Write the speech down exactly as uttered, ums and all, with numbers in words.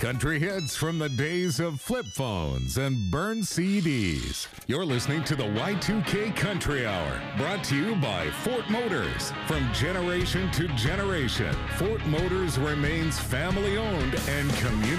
Country hits from the days of flip phones and burned C Ds. You're listening to the Y two K Country Hour, brought to you by Fort Motors. From generation to generation, Fort Motors remains family-owned and community